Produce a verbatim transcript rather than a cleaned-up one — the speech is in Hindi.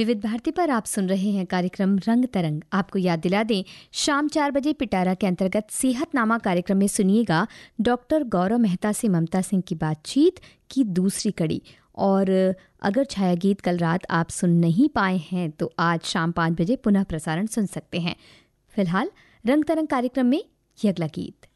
विविध भारती पर आप सुन रहे हैं कार्यक्रम रंग तरंग। आपको याद दिला दें, शाम चार बजे पिटारा के अंतर्गत सेहतनामा कार्यक्रम में सुनिएगा डॉक्टर गौरव मेहता से ममता सिंह की बातचीत की दूसरी कड़ी। और अगर छाया गीत कल रात आप सुन नहीं पाए हैं तो आज शाम पाँच बजे पुनः प्रसारण सुन सकते हैं। फिलहाल रंग तरंग कार्यक्रम में ये अगला गीत।